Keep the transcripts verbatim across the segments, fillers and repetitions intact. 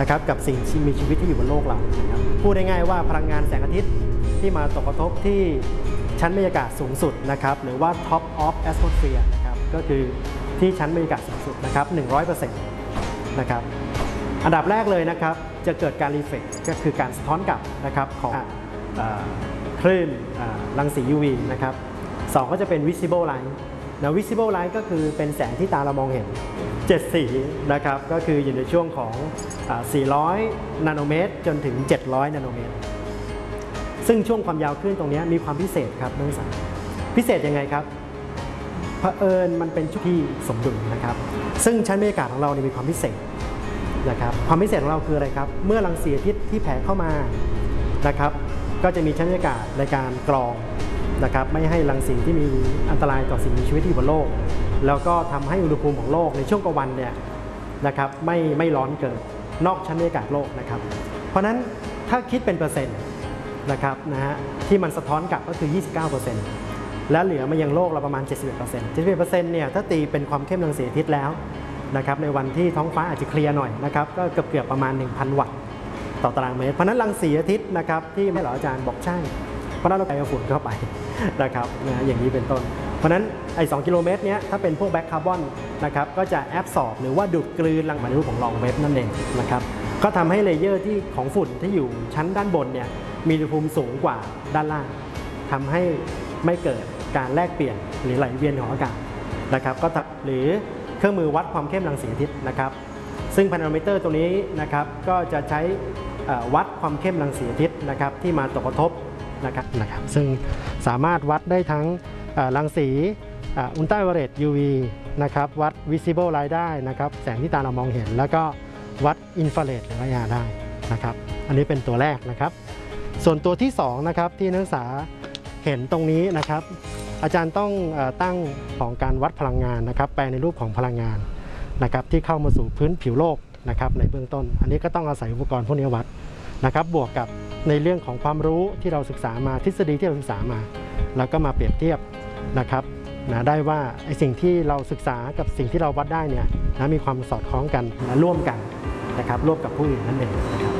นะครับกับสิ่งที่มีชีวิตที่อยู่บนโลกเรานะครับพูดได้ง่ายว่าพลังงานแสงอาทิตย์ที่มาตกกระทบที่ชั้นบรรยากาศสูงสุดนะครับหรือว่า top of atmosphere นะครับก็คือที่ชั้นบรรยากาศสูงสุดนะครับ หนึ่งร้อยเปอร์เซ็นต์ นะครับอันดับแรกเลยนะครับจะเกิดการรีเฟล็กก็คือการสะท้อนกลับนะครับของคลื่นรังสี ยู วี นะครับสองก็จะเป็น visible light นะ visible light ก็คือเป็นแสงที่ตาเรามองเห็นเจ็ดสีนะครับก็คืออยู่ในช่วงของสี่ร้อยนาโนเมตรจนถึงเจ็ดร้อยนาโนเมตรซึ่งช่วงความยาวคลื่นตรงนี้มีความพิเศษครับนักศึกษาพิเศษยังไงครับเผอิญมันเป็นช่วงที่สมดุลนะครับซึ่งชั้นบรรยากาศของเราเนี่ยมีความพิเศษนะครับความพิเศษของเราคืออะไรครับเมื่อรังสีอาทิตย์ที่แผ่เข้ามานะครับก็จะมีชั้นบรรยากาศในการกรองนะครับไม่ให้รังสีที่มีอันตรายต่อสิ่งมีชีวิตที่อยู่บนโลกแล้วก็ทำให้อุณหภูมิของโลกในช่วงกลางวันเนี่ยนะครับไม่ไม่ร้อนเกินนอกชั้นบรรยากาศโลกนะครับเพราะฉะนั้นถ้าคิดเป็นเปอร์เซ็นต์นะครับนะฮะที่มันสะท้อนกลับก็คือ ยี่สิบเก้าเปอร์เซ็นต์ และเหลือมายังโลกเราประมาณ เจ็ดสิบเอ็ดเปอร์เซ็นต์ เจ็ดสิบเอ็ดเปอร์เซ็นต์ เนี่ยถ้าตีเป็นความเข้มรังสีอาทิตย์แล้วนะครับในวันที่ท้องฟ้าอาจจะเคลียร์หน่อยนะครับก็เกือบเกือบประมาณ หนึ่งพัน วัตต์ต่อตารางเมตรเพราะนั้นรังสีอาทิตย์นะครับที่ไม่หรออาจารย์บอกใช่เพราะนั้นเราไปเอาฝุ่นเข้าไปนะครับนะอย่างนี้เป็นต้นเพราะนั้นไอ้สองกิโลเมตรเนี้ยถ้าเป็นพวกแบ็คคาร์บอนนะครับก็จะแอบซอร์บหรือว่าดูดกลืนรังในรูปของลองเวฟนั่นเองนะครับก็ทำให้เลเยอร์ที่ของฝุ่นที่อยู่ชั้นด้านบนเนี่ยมีอุณหภูมิสูงกว่าด้านล่างทำให้ไม่เกิดการแลกเปลี่ยนหรือไหลเวียนของอากาศนะครับก็หรือเครื่องมือวัดความเข้มรังสีอาทิตย์นะครับซึ่งพาโนมิเตอร์ตัวนี้นะครับก็จะใช้วัดความเข้มรังสีอาทิตย์นะครับที่มาตกกระทบนะครับนะครับซึ่งสามารถวัดได้ทั้งรังสีอุลตราไวโอเลต ยู วี นะครับวัด visible light ได้นะครับแสงที่ตาเรามองเห็นแล้วก็วัดอินฟราเรดหรือระยะได้นะครับอันนี้เป็นตัวแรกนะครับส่วนตัวที่สองนะครับที่นักศึกษาเห็นตรงนี้นะครับอาจารย์ต้องตั้งของการวัดพลังงานนะครับแปลในรูปของพลังงานนะครับที่เข้ามาสู่พื้นผิวโลกนะครับในเบื้องต้นอันนี้ก็ต้องอาศัยอุปกรณ์พวกนี้วัดนะครับบวกกับในเรื่องของความรู้ที่เราศึกษามาทฤษฎีที่เราศึกษามาแล้วก็มาเปรียบเทียบนะครับนะได้ว่าไอ้สิ่งที่เราศึกษากับสิ่งที่เราวัดได้เนี่ยนะมีความสอดคล้องกันและร่วมกันนะครับร่วมกับผู้อื่นนั่นเองนะครับ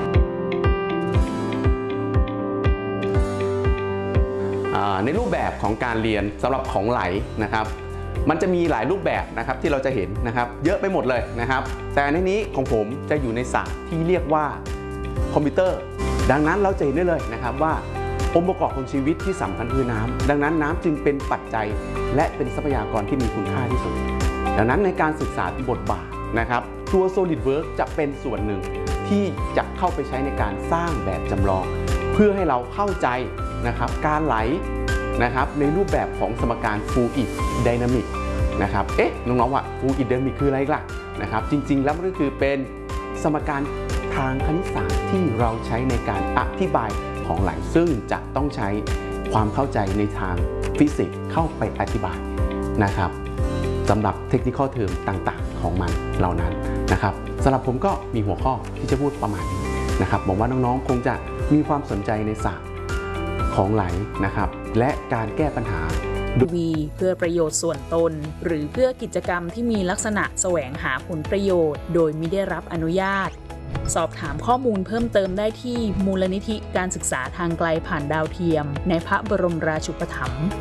ในรูปแบบของการเรียนสำหรับของไหลนะครับมันจะมีหลายรูปแบบนะครับที่เราจะเห็นนะครับเยอะไปหมดเลยนะครับแต่ในนี้ของผมจะอยู่ในศาสตร์ที่เรียกว่าคอมพิวเตอร์ดังนั้นเราจะเห็นได้เลยนะครับว่าองค์ประกอบของชีวิตที่สำคัญคือน้ำดังนั้นน้ำจึงเป็นปัจจัยและเป็นทรัพยากรที่มีคุณค่าที่สุดดังนั้นในการศึกษาบทบาทนะครับตัว SolidWorks จะเป็นส่วนหนึ่งที่จะเข้าไปใช้ในการสร้างแบบจำลองเพื่อให้เราเข้าใจนะครับการไหลนะครับในรูปแบบของสมการ Fluid Dynamic นะครับเอ๊ะน้องๆว่า Fluid Dynamic คืออะไรล่ะนะครับจริงๆแล้วมันก็คือเป็นสมการทางคณิตศาสตร์ที่เราใช้ในการอธิบายของไหลซึ่งจะต้องใช้ความเข้าใจในทางฟิสิกส์เข้าไปอธิบายนะครับสำหรับเทคนิคเทอมต่างๆของมันเหล่านั้นนะครับสำหรับผมก็มีหัวข้อที่จะพูดประมาณนี้นะครับบอกว่าน้องๆคงจะมีความสนใจในศาสตร์ของไหลนะครับและการแก้ปัญหาวี เพื่อประโยชน์ส่วนตนหรือเพื่อกิจกรรมที่มีลักษณะแสวงหาผลประโยชน์โดยไม่ได้รับอนุญาตสอบถามข้อมูลเพิ่มเติมได้ที่มูลนิธิการศึกษาทางไกลผ่านดาวเทียมในพระบรมราชูปถัมภ์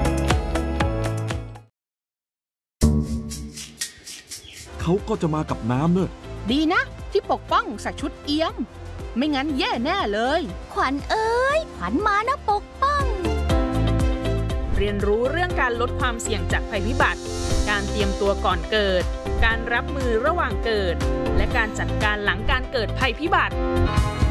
เขาก็จะมากับน้ำเนอะดีนะที่ปกป้องสักชุดเอี้ยมไม่งั้นแย่แน่เลยขวัญเอ้ยขวัญมานะปกป้องเรียนรู้เรื่องการลดความเสี่ยงจากภัยพิบัติการเตรียมตัวก่อนเกิดการรับมือระหว่างเกิดและการจัดการหลังการเกิดภัยพิบัติ